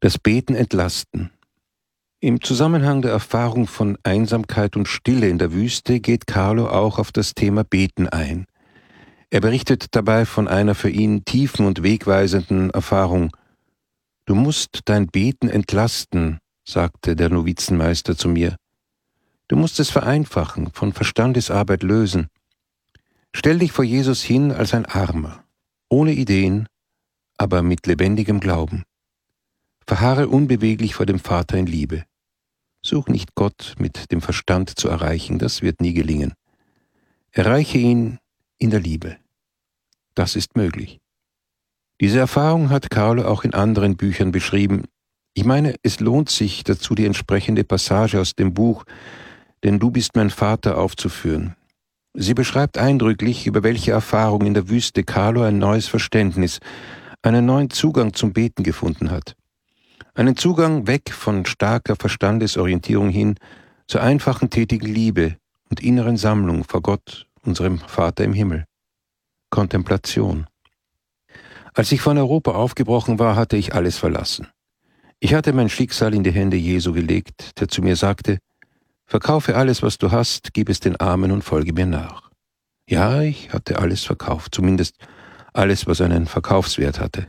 Das Beten entlasten. Im Zusammenhang der Erfahrung von Einsamkeit und Stille in der Wüste geht Carlo auch auf das Thema Beten ein. Er berichtet dabei von einer für ihn tiefen und wegweisenden Erfahrung. »Du musst dein Beten entlasten«, sagte der Novizenmeister zu mir. »Du musst es vereinfachen, von Verstandesarbeit lösen. Stell dich vor Jesus hin als ein Armer, ohne Ideen, aber mit lebendigem Glauben. Verharre unbeweglich vor dem Vater in Liebe. Such nicht Gott mit dem Verstand zu erreichen, das wird nie gelingen. Erreiche ihn in der Liebe. Das ist möglich.« Diese Erfahrung hat Carlo auch in anderen Büchern beschrieben. Ich meine, es lohnt sich dazu, die entsprechende Passage aus dem Buch »Denn du bist mein Vater« aufzuführen. Sie beschreibt eindrücklich, über welche Erfahrung in der Wüste Carlo ein neues Verständnis, einen neuen Zugang zum Beten gefunden hat. Einen Zugang weg von starker Verstandesorientierung hin zur einfachen tätigen Liebe und inneren Sammlung vor Gott, unserem Vater im Himmel. Kontemplation. Als ich von Europa aufgebrochen war, hatte ich alles verlassen. Ich hatte mein Schicksal in die Hände Jesu gelegt, der zu mir sagte: »Verkaufe alles, was du hast, gib es den Armen und folge mir nach.« Ja, ich hatte alles verkauft, zumindest alles, was einen Verkaufswert hatte.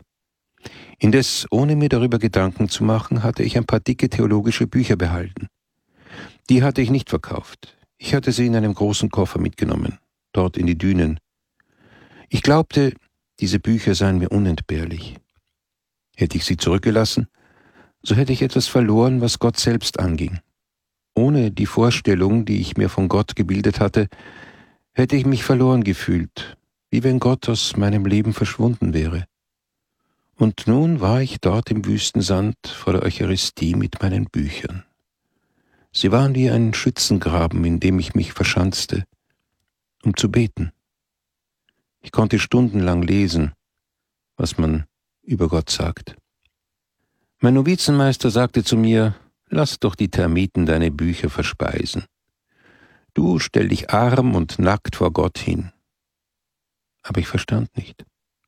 Indes, ohne mir darüber Gedanken zu machen, hatte ich ein paar dicke theologische Bücher behalten. Die hatte ich nicht verkauft. Ich hatte sie in einem großen Koffer mitgenommen, dort in die Dünen. Ich glaubte, diese Bücher seien mir unentbehrlich. Hätte ich sie zurückgelassen, so hätte ich etwas verloren, was Gott selbst anging. Ohne die Vorstellung, die ich mir von Gott gebildet hatte, hätte ich mich verloren gefühlt, wie wenn Gott aus meinem Leben verschwunden wäre. Und nun war ich dort im Wüstensand vor der Eucharistie mit meinen Büchern. Sie waren wie ein Schützengraben, in dem ich mich verschanzte, um zu beten. Ich konnte stundenlang lesen, was man über Gott sagt. Mein Novizenmeister sagte zu mir: »Lass doch die Termiten deine Bücher verspeisen. Du stell dich arm und nackt vor Gott hin.« Aber ich verstand nicht.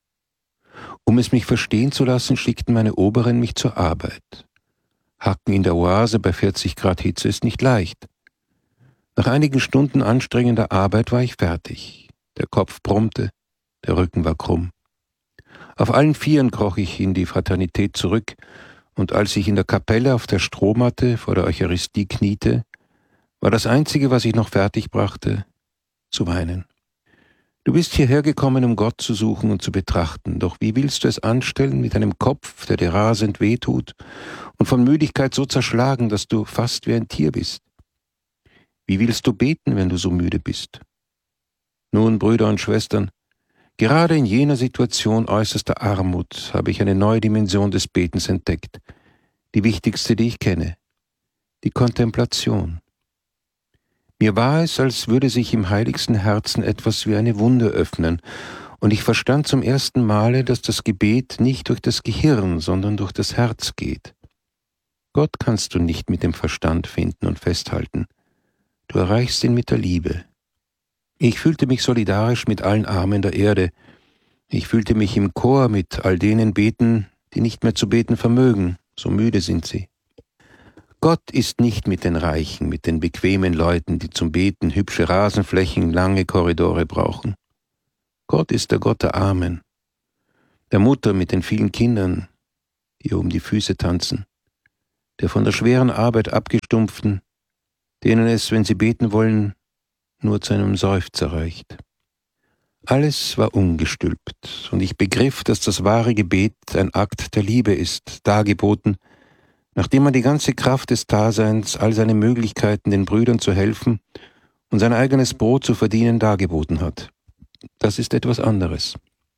Um es mich verstehen zu lassen, schickten meine Oberen mich zur Arbeit. Hacken in der Oase bei 40 Grad Hitze ist nicht leicht. Nach einigen Stunden anstrengender Arbeit war ich fertig. Der Kopf brummte, der Rücken war krumm. Auf allen Vieren kroch ich in die Fraternität zurück, und als ich in der Kapelle auf der Strohmatte vor der Eucharistie kniete, war das Einzige, was ich noch fertig brachte, zu weinen. Du bist hierher gekommen, um Gott zu suchen und zu betrachten, doch wie willst du es anstellen mit einem Kopf, der dir rasend wehtut und von Müdigkeit so zerschlagen, dass du fast wie ein Tier bist? Wie willst du beten, wenn du so müde bist? Nun, Brüder und Schwestern, gerade in jener Situation äußerster Armut habe ich eine neue Dimension des Betens entdeckt, die wichtigste, die ich kenne, die Kontemplation. Mir war es, als würde sich im heiligsten Herzen etwas wie eine Wunde öffnen, und ich verstand zum ersten Male, dass das Gebet nicht durch das Gehirn, sondern durch das Herz geht. Gott kannst du nicht mit dem Verstand finden und festhalten. Du erreichst ihn mit der Liebe. Ich fühlte mich solidarisch mit allen Armen der Erde. Ich fühlte mich im Chor mit all denen beten, die nicht mehr zu beten vermögen, so müde sind sie. Gott ist nicht mit den Reichen, mit den bequemen Leuten, die zum Beten hübsche Rasenflächen, lange Korridore brauchen. Gott ist der Gott der Armen, der Mutter mit den vielen Kindern, die ihr um die Füße tanzen, der von der schweren Arbeit abgestumpften, denen es, wenn sie beten wollen, nur zu einem Seufzer reicht. Alles war umgestülpt, und ich begriff, dass das wahre Gebet ein Akt der Liebe ist, dargeboten, nachdem man die ganze Kraft des Daseins, all seine Möglichkeiten, den Brüdern zu helfen und sein eigenes Brot zu verdienen, dargeboten hat. Das ist etwas anderes.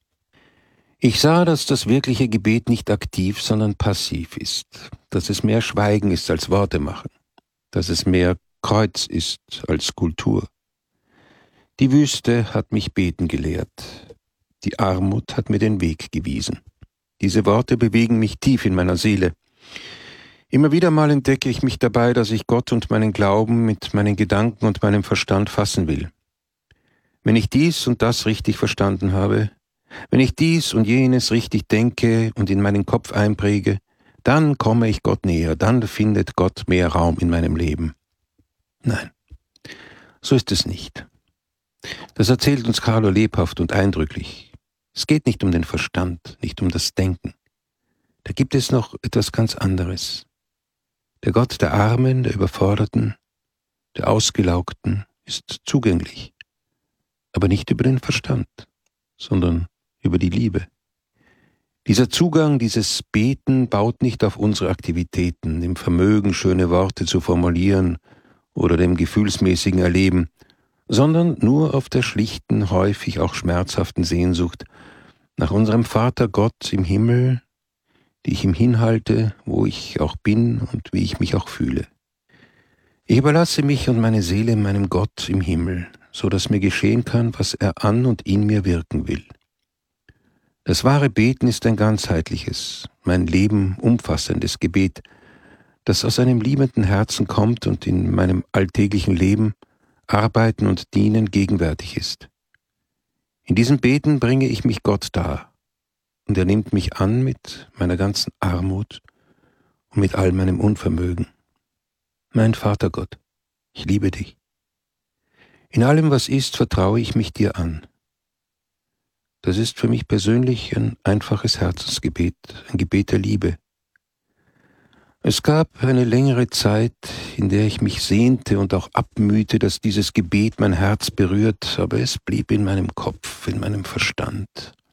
Ich sah, dass das wirkliche Gebet nicht aktiv, sondern passiv ist, dass es mehr Schweigen ist als Worte machen, dass es mehr Kreuz ist als Kultur. Die Wüste hat mich beten gelehrt, die Armut hat mir den Weg gewiesen. Diese Worte bewegen mich tief in meiner Seele. Immer wieder mal entdecke ich mich dabei, dass ich Gott und meinen Glauben mit meinen Gedanken und meinem Verstand fassen will. Wenn ich dies und das richtig verstanden habe, wenn ich dies und jenes richtig denke und in meinen Kopf einpräge, dann komme ich Gott näher, dann findet Gott mehr Raum in meinem Leben. Nein, so ist es nicht. Das erzählt uns Carlo lebhaft und eindrücklich. Es geht nicht um den Verstand, nicht um das Denken. Da gibt es noch etwas ganz anderes. Der Gott der Armen, der Überforderten, der Ausgelaugten ist zugänglich, aber nicht über den Verstand, sondern über die Liebe. Dieser Zugang, dieses Beten baut nicht auf unsere Aktivitäten, dem Vermögen, schöne Worte zu formulieren oder dem gefühlsmäßigen Erleben, sondern nur auf der schlichten, häufig auch schmerzhaften Sehnsucht nach unserem Vater Gott im Himmel, die ich ihm hinhalte, wo ich auch bin und wie ich mich auch fühle. Ich überlasse mich und meine Seele meinem Gott im Himmel, so dass mir geschehen kann, was er an und in mir wirken will. Das wahre Beten ist ein ganzheitliches, mein Leben umfassendes Gebet, das aus einem liebenden Herzen kommt und in meinem alltäglichen Leben, Arbeiten und Dienen gegenwärtig ist. In diesem Beten bringe ich mich Gott dar, und er nimmt mich an mit meiner ganzen Armut und mit all meinem Unvermögen. Mein Vater Gott, ich liebe dich. In allem, was ist, vertraue ich mich dir an. Das ist für mich persönlich ein einfaches Herzensgebet, ein Gebet der Liebe. Es gab eine längere Zeit, in der ich mich sehnte und auch abmühte, dass dieses Gebet mein Herz berührt, aber es blieb in meinem Kopf, in meinem Verstand.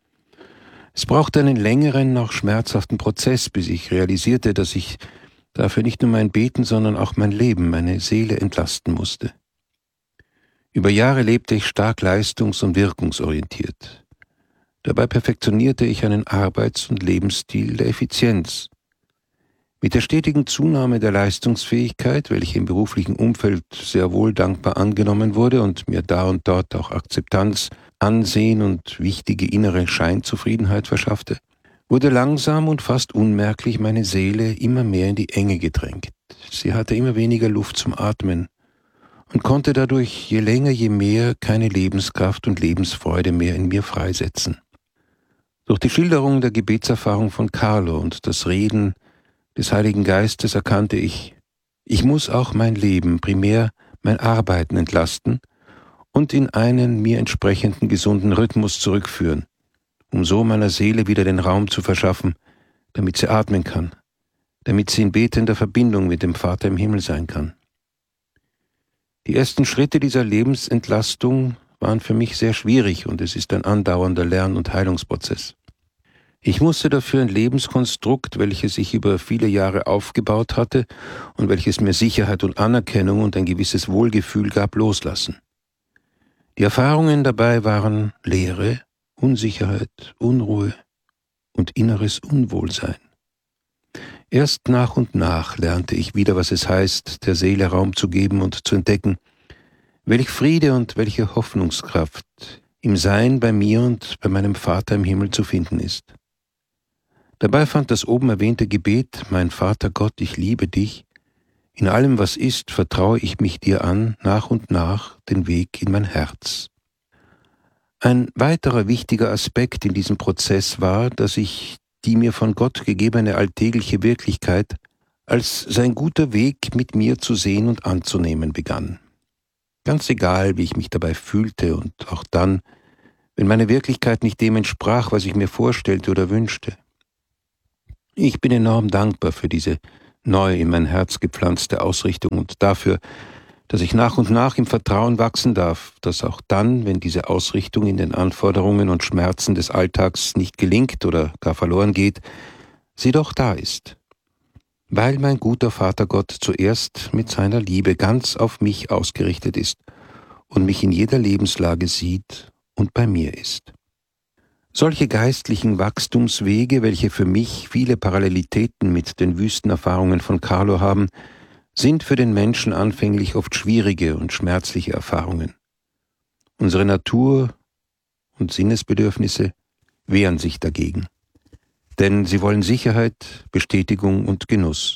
Es brauchte einen längeren, auch schmerzhaften Prozess, bis ich realisierte, dass ich dafür nicht nur mein Beten, sondern auch mein Leben, meine Seele entlasten musste. Über Jahre lebte ich stark leistungs- und wirkungsorientiert. Dabei perfektionierte ich einen Arbeits- und Lebensstil der Effizienz. Mit der stetigen Zunahme der Leistungsfähigkeit, welche im beruflichen Umfeld sehr wohl dankbar angenommen wurde und mir da und dort auch Akzeptanz, Ansehen und wichtige innere Scheinzufriedenheit verschaffte, wurde langsam und fast unmerklich meine Seele immer mehr in die Enge gedrängt. Sie hatte immer weniger Luft zum Atmen und konnte dadurch je länger, je mehr keine Lebenskraft und Lebensfreude mehr in mir freisetzen. Durch die Schilderung der Gebetserfahrung von Carlo und das Reden des Heiligen Geistes erkannte ich muss auch mein Leben, primär mein Arbeiten entlasten und in einen mir entsprechenden gesunden Rhythmus zurückführen, um so meiner Seele wieder den Raum zu verschaffen, damit sie atmen kann, damit sie in betender Verbindung mit dem Vater im Himmel sein kann. Die ersten Schritte dieser Lebensentlastung waren für mich sehr schwierig und es ist ein andauernder Lern- und Heilungsprozess. Ich musste dafür ein Lebenskonstrukt, welches sich über viele Jahre aufgebaut hatte und welches mir Sicherheit und Anerkennung und ein gewisses Wohlgefühl gab, loslassen. Die Erfahrungen dabei waren Leere, Unsicherheit, Unruhe und inneres Unwohlsein. Erst nach und nach lernte ich wieder, was es heißt, der Seele Raum zu geben und zu entdecken, welch Friede und welche Hoffnungskraft im Sein bei mir und bei meinem Vater im Himmel zu finden ist. Dabei fand das oben erwähnte Gebet, mein Vater Gott, ich liebe dich, in allem, was ist, vertraue ich mich dir an, nach und nach den Weg in mein Herz. Ein weiterer wichtiger Aspekt in diesem Prozess war, dass ich die mir von Gott gegebene alltägliche Wirklichkeit als sein guter Weg mit mir zu sehen und anzunehmen begann. Ganz egal, wie ich mich dabei fühlte und auch dann, wenn meine Wirklichkeit nicht dem entsprach, was ich mir vorstellte oder wünschte. Ich bin enorm dankbar für diese neu in mein Herz gepflanzte Ausrichtung und dafür, dass ich nach und nach im Vertrauen wachsen darf, dass auch dann, wenn diese Ausrichtung in den Anforderungen und Schmerzen des Alltags nicht gelingt oder gar verloren geht, sie doch da ist. Weil mein guter Vater Gott zuerst mit seiner Liebe ganz auf mich ausgerichtet ist und mich in jeder Lebenslage sieht und bei mir ist. Solche geistlichen Wachstumswege, welche für mich viele Parallelitäten mit den Wüstenerfahrungen von Carlo haben, sind für den Menschen anfänglich oft schwierige und schmerzliche Erfahrungen. Unsere Natur und Sinnesbedürfnisse wehren sich dagegen, denn sie wollen Sicherheit, Bestätigung und Genuss.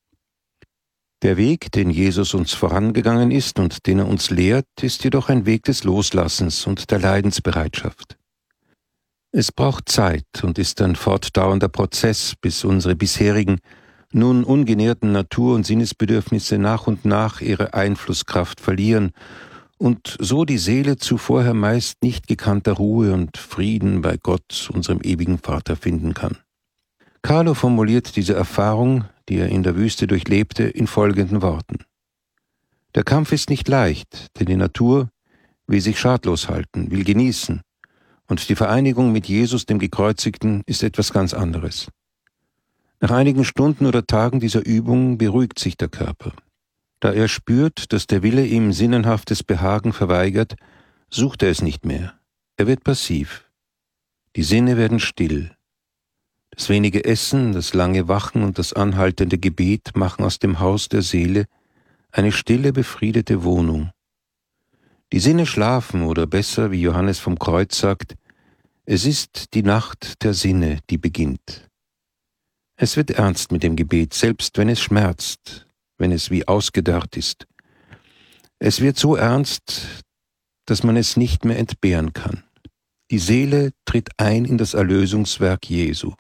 Der Weg, den Jesus uns vorangegangen ist und den er uns lehrt, ist jedoch ein Weg des Loslassens und der Leidensbereitschaft. Es braucht Zeit und ist ein fortdauernder Prozess, bis unsere bisherigen, nun ungenährten Natur- und Sinnesbedürfnisse nach und nach ihre Einflusskraft verlieren und so die Seele zu vorher meist nicht gekannter Ruhe und Frieden bei Gott, unserem ewigen Vater, finden kann. Carlo formuliert diese Erfahrung, die er in der Wüste durchlebte, in folgenden Worten. Der Kampf ist nicht leicht, denn die Natur will sich schadlos halten, will genießen, und die Vereinigung mit Jesus, dem Gekreuzigten, ist etwas ganz anderes. Nach einigen Stunden oder Tagen dieser Übung beruhigt sich der Körper. Da er spürt, dass der Wille ihm sinnenhaftes Behagen verweigert, sucht er es nicht mehr. Er wird passiv. Die Sinne werden still. Das wenige Essen, das lange Wachen und das anhaltende Gebet machen aus dem Haus der Seele eine stille, befriedete Wohnung. Die Sinne schlafen, oder besser, wie Johannes vom Kreuz sagt, es ist die Nacht der Sinne, die beginnt. Es wird ernst mit dem Gebet, selbst wenn es schmerzt, wenn es wie ausgedörrt ist. Es wird so ernst, dass man es nicht mehr entbehren kann. Die Seele tritt ein in das Erlösungswerk Jesu.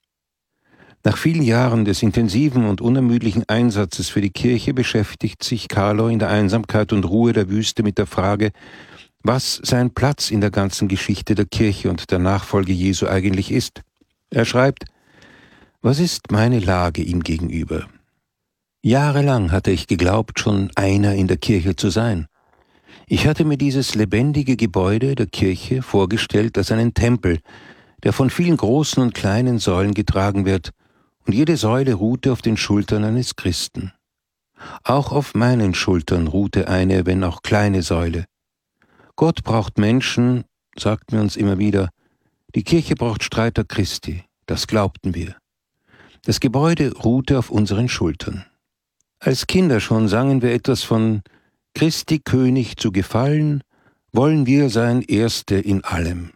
Nach vielen Jahren des intensiven und unermüdlichen Einsatzes für die Kirche beschäftigt sich Carlo in der Einsamkeit und Ruhe der Wüste mit der Frage, was sein Platz in der ganzen Geschichte der Kirche und der Nachfolge Jesu eigentlich ist. Er schreibt, was ist meine Lage ihm gegenüber? Jahrelang hatte ich geglaubt, schon einer in der Kirche zu sein. Ich hatte mir dieses lebendige Gebäude der Kirche vorgestellt als einen Tempel, der von vielen großen und kleinen Säulen getragen wird, und jede Säule ruhte auf den Schultern eines Christen. Auch auf meinen Schultern ruhte eine, wenn auch kleine Säule. Gott braucht Menschen, sagten wir uns immer wieder, die Kirche braucht Streiter Christi, das glaubten wir. Das Gebäude ruhte auf unseren Schultern. Als Kinder schon sangen wir etwas von Christi König zu gefallen, wollen wir sein Erste in allem.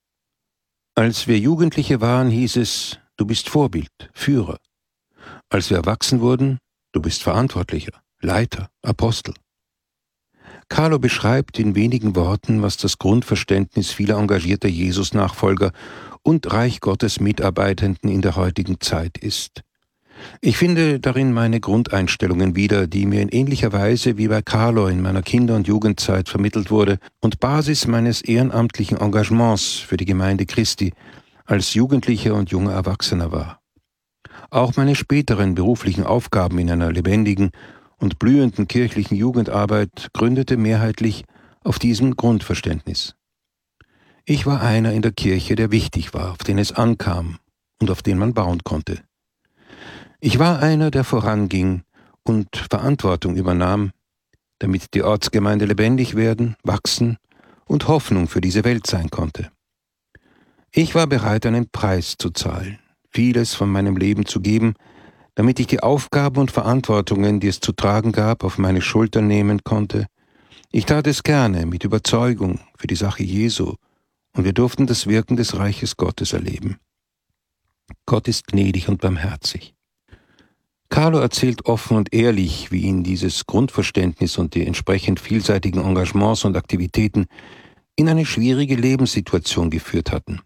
Als wir Jugendliche waren, hieß es, du bist Vorbild, Führer. Als wir erwachsen wurden, du bist Verantwortlicher, Leiter, Apostel. Carlo beschreibt in wenigen Worten, was das Grundverständnis vieler engagierter Jesus-Nachfolger und Reich Gottes Mitarbeitenden in der heutigen Zeit ist. Ich finde darin meine Grundeinstellungen wieder, die mir in ähnlicher Weise wie bei Carlo in meiner Kinder- und Jugendzeit vermittelt wurde und Basis meines ehrenamtlichen Engagements für die Gemeinde Christi als Jugendlicher und junger Erwachsener war. Auch meine späteren beruflichen Aufgaben in einer lebendigen und blühenden kirchlichen Jugendarbeit gründete mehrheitlich auf diesem Grundverständnis. Ich war einer in der Kirche, der wichtig war, auf den es ankam und auf den man bauen konnte. Ich war einer, der voranging und Verantwortung übernahm, damit die Ortsgemeinde lebendig werden, wachsen und Hoffnung für diese Welt sein konnte. Ich war bereit, einen Preis zu zahlen, vieles von meinem Leben zu geben, damit ich die Aufgaben und Verantwortungen, die es zu tragen gab, auf meine Schultern nehmen konnte. Ich tat es gerne, mit Überzeugung, für die Sache Jesu, und wir durften das Wirken des Reiches Gottes erleben. Gott ist gnädig und barmherzig. Carlo erzählt offen und ehrlich, wie ihn dieses Grundverständnis und die entsprechend vielseitigen Engagements und Aktivitäten in eine schwierige Lebenssituation geführt hatten.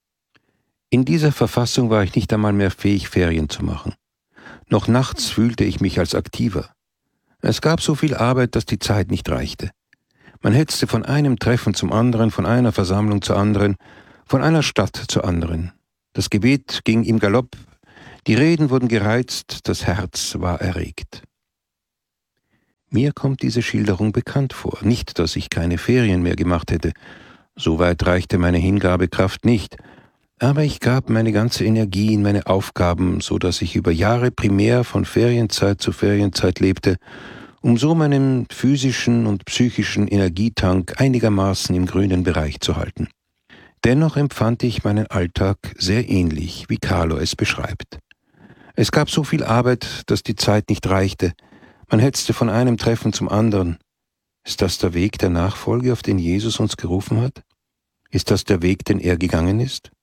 In dieser Verfassung war ich nicht einmal mehr fähig, Ferien zu machen. Noch nachts fühlte ich mich als Aktiver. Es gab so viel Arbeit, dass die Zeit nicht reichte. Man hetzte von einem Treffen zum anderen, von einer Versammlung zur anderen, von einer Stadt zur anderen. Das Gebet ging im Galopp, die Reden wurden gereizt, das Herz war erregt. Mir kommt diese Schilderung bekannt vor. Nicht, dass ich keine Ferien mehr gemacht hätte. So weit reichte meine Hingabekraft nicht. Aber ich gab meine ganze Energie in meine Aufgaben, so dass ich über Jahre primär von Ferienzeit zu Ferienzeit lebte, um so meinen physischen und psychischen Energietank einigermaßen im grünen Bereich zu halten. Dennoch empfand ich meinen Alltag sehr ähnlich, wie Carlo es beschreibt. Es gab so viel Arbeit, dass die Zeit nicht reichte. Man hetzte von einem Treffen zum anderen. Ist das der Weg der Nachfolge, auf den Jesus uns gerufen hat? Ist das der Weg, den er gegangen ist?